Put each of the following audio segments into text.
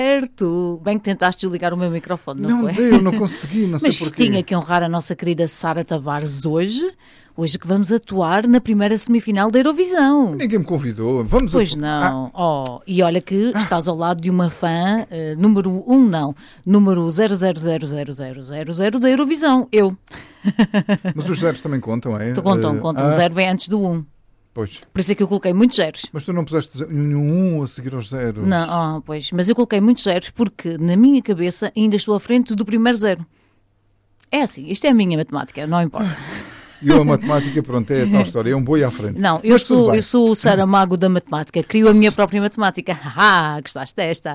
Certo. Bem que tentaste ligar o meu microfone, não Não foi? deu, não consegui, não sei Mas porquê. tinha que honrar a nossa querida Sara Tavares hoje que vamos atuar na primeira semifinal da Eurovisão. Ninguém me convidou. Vamos Pois não. E olha que estás ao lado de uma fã número 1, não. Número 0000000 da Eurovisão. Eu. Mas os zeros também contam, é? Contam. O 0 vem antes do 1. Pois. Por isso é que eu coloquei muitos zeros. Mas tu não puseste nenhum a seguir aos zeros. Não, pois. Mas eu coloquei muitos zeros porque na minha cabeça ainda estou à frente do primeiro zero. É assim, isto é a minha matemática, não importa. E eu a matemática, pronto, é a tal história, é um boi à frente. Não, eu sou o Saramago da matemática, crio a minha própria matemática. Gostaste desta?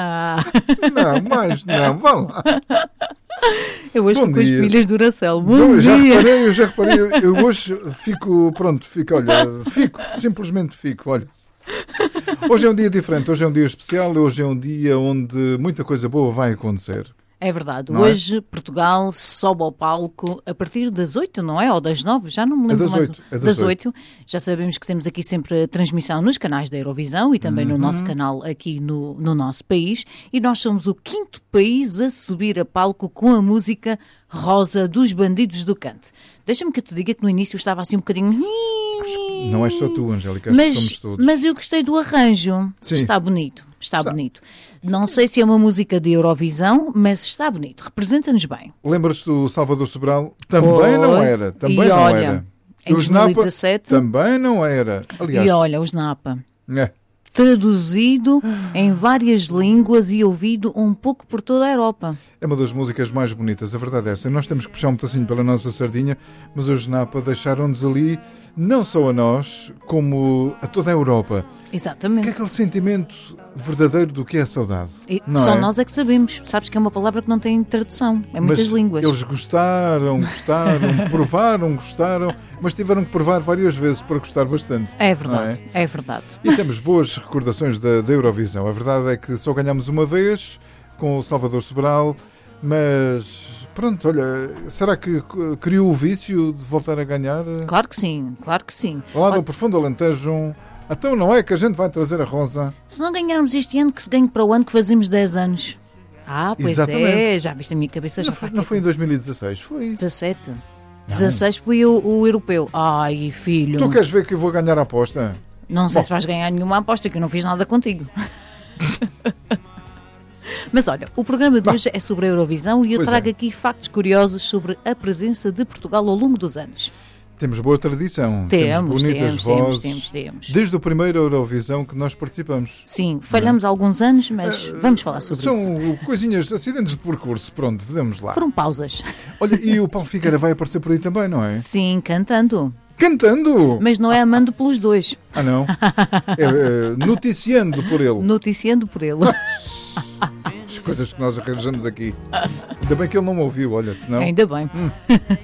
Não, vá lá. Eu hoje fico com as pilhas do Duracell. Eu já reparei, eu hoje fico, simplesmente fico, olha. Hoje é um dia diferente, hoje é um dia especial, hoje é um dia onde muita coisa boa vai acontecer. É verdade. Hoje Portugal sobe ao palco a partir das 8, não é? Ou das 9, já não me lembro mais. Das 8. Já sabemos que temos aqui sempre a transmissão nos canais da Eurovisão e também no nosso canal aqui no nosso país. E nós somos o 5º país a subir a palco com a música Rosa dos Bandidos do Cante. Deixa-me que eu te diga que no início estava assim um bocadinho... Não és só tu, Angélica, acho que somos todos. Mas eu gostei do arranjo. Sim. Está bonito. Não sei se é uma música de Eurovisão, mas está bonito. Representa-nos bem. Lembras-te do Salvador Sobral? Também não era. Em 2017... Também não era. Aliás, e olha, os Napa. Traduzido em várias línguas e ouvido um pouco por toda a Europa. É uma das músicas mais bonitas, a verdade é essa. Nós temos que puxar um pedacinho pela nossa sardinha, mas os Napa deixaram-nos ali, não só a nós, como a toda a Europa. Exatamente. Que é aquele sentimento verdadeiro do que é a saudade. Só nós é que sabemos. Sabes que é uma palavra que não tem tradução em muitas línguas. Eles gostaram, provaram, gostaram, mas tiveram que provar várias vezes para gostar bastante. É verdade, é verdade. E temos boas recordações da Eurovisão. A verdade é que só ganhamos uma vez com o Salvador Sobral, mas pronto, olha, será que criou o vício de voltar a ganhar? Claro que sim, claro que sim. Lá do profundo Alentejo, então não é que a gente vai trazer a Rosa? Se não ganharmos este ano, que se ganhe para o ano que fazemos 10 anos. Pois exatamente. Já viste a minha cabeça? Não foi em 2016, foi 17. 16 foi o europeu. Ai, filho. Tu queres ver que eu vou ganhar a aposta? Não sei se vais ganhar nenhuma aposta, que eu não fiz nada contigo. Mas olha, o programa de hoje é sobre a Eurovisão e eu trago aqui factos curiosos sobre a presença de Portugal ao longo dos anos. Temos boa tradição, temos bonitas vozes, temos. Desde o primeiro Eurovisão que nós participamos. Sim, falhamos alguns anos, mas vamos falar sobre isso. São coisinhas, acidentes de percurso, pronto, vamos lá. Foram pausas. Olha, e o Paulo Figueira vai aparecer por aí também, não é? Sim, cantando. Cantando? Mas não é amando pelos dois. Não? Noticiando por ele. Noticiando por ele. As coisas que nós arranjamos aqui. Ainda bem que ele não me ouviu, olha, senão... Ainda bem.